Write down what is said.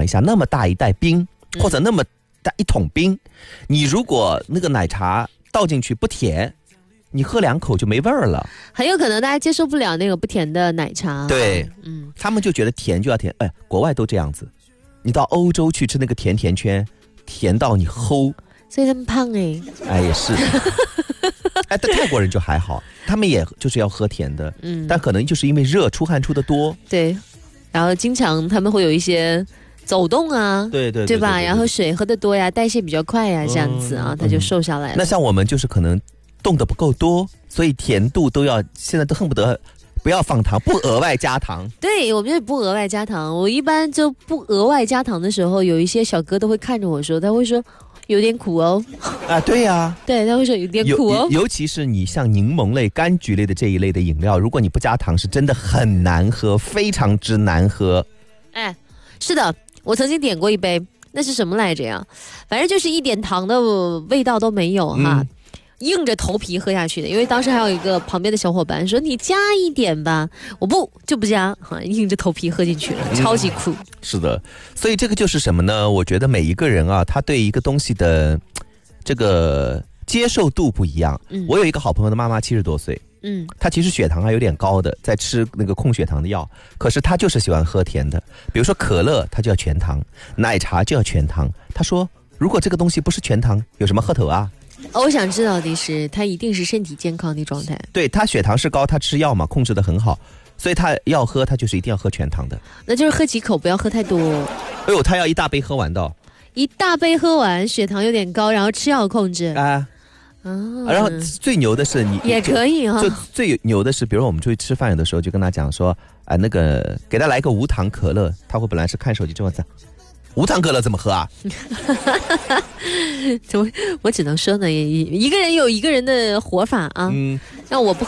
想一下，那么大一袋冰，或者那么大一桶冰，你如果那个奶茶倒进去不甜，你喝2口就没味儿了， 很有可能大家接受不了那个不甜的奶茶。 对，他们就觉得甜就要甜，哎，国外都这样子。你到欧洲去吃那个甜甜圈，甜到你齁， 所以他们胖哎也是。哎，但泰国人就还好，他们也就是要喝甜的，但可能就是因为热出汗出的多， 对，然后经常他们会有一些走动啊，对吧？然后水喝得多呀，代谢比较快呀，这样子啊，他就瘦下来了。 那像我们就是可能动得不够多，所以甜度都要现在都恨不得不要放糖，不额外加糖。 对，我们也不额外加糖。我一般就不额外加糖的时候，有一些小哥都会看着我说，他会说有点苦哦。 啊，对呀， 对，他会说有点苦哦。 尤其是你像柠檬类、柑橘类的这一类的饮料，如果你不加糖，是真的很难喝，非常之难喝。 哎，是的，我曾经点过一杯，那是什么来着呀？反正就是一点糖的味道都没有哈。硬着头皮喝下去的，因为当时还有一个旁边的小伙伴说你加一点吧，我就不加，硬着头皮喝进去了，超级苦。 是的，所以这个就是什么呢？我觉得每一个人啊，他对一个东西的这个接受度不一样。我有一个好朋友的妈妈70多岁，她其实血糖还有点高的，在吃那个控血糖的药，可是她就是喜欢喝甜的，比如说可乐她就要全糖，奶茶就要全糖。她说如果这个东西不是全糖，有什么喝头啊？ 我想知道的是，他一定是身体健康的状态。 对，他血糖是高，他吃药嘛，控制得很好，所以他要喝，他就是一定要喝全糖的。 那就是喝几口，不要喝太多。 哎呦，他要一大杯喝完的。 一大杯喝完，血糖有点高，然后吃药控制啊。 然后最牛的是你也可以哈。 最牛的是，比如我们出去吃饭，有的时候就跟他讲说，那个给他来个无糖可乐，他会本来是看手机这么讲。无糖可乐怎么喝啊？ 我只能说呢，一个人有一个人的活法啊。让我不喝。